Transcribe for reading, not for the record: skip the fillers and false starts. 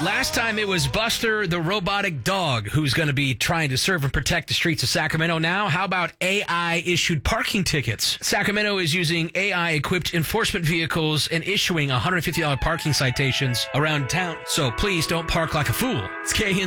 Last time it was Buster the robotic dog who's going to be trying to serve and protect the streets of Sacramento now. How about AI-issued parking tickets? Sacramento is using AI-equipped enforcement vehicles and issuing $150 parking citations around town. So please don't park like a fool. It's KN.